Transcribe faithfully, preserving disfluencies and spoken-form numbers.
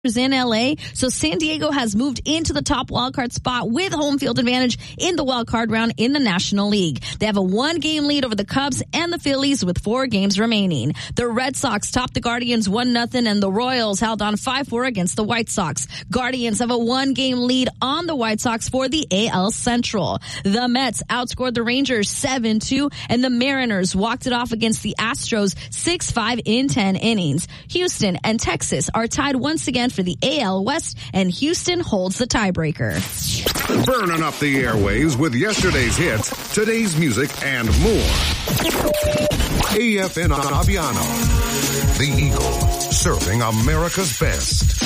in L A, so San Diego has moved into the top wildcard spot with home field advantage in the wildcard round in the National League. They have a one-game lead over the Cubs and the Phillies with four games remaining. The Red Sox topped the Guardians one nothing, and the Royals held on five four against the White Sox. Guardians have a one-game lead on the White Sox for the A L Central. The Mets outscored the Rangers seven two, and the Mariners walked it off against the Astros six five in ten innings. Houston and Texas are tied once again for the A L West, and Houston holds the tiebreaker. Burning up the airways with yesterday's hits, today's music, and more. A F N Aviano, the Eagle, serving America's best.